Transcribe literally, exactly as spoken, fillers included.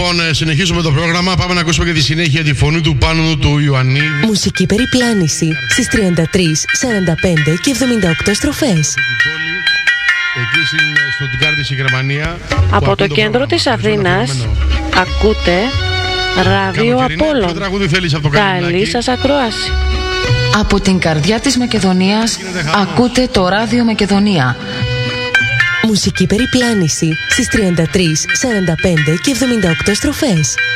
Λοιπόν, συνεχίζουμε το πρόγραμμα. Πάμε να ακούσουμε και τη συνέχεια τη φωνή του Πάνου του Ιωαννίδη. Μουσική περιπλάνηση στις τριάντα τρεις, σαράντα πέντε και εβδομήντα οκτώ στροφές. Εκεί στο Τικάρ της Γερμανία. Από το κέντρο της Αθήνας ακούτε Ράδιο Απόλλων. Καλή σας ακρόαση. Από την καρδιά της Μακεδονίας ακούτε το Ράδιο Μακεδονία. Μουσική περιπλάνηση στις τριάντα τρεις, σαράντα πέντε και εβδομήντα οκτώ στροφές.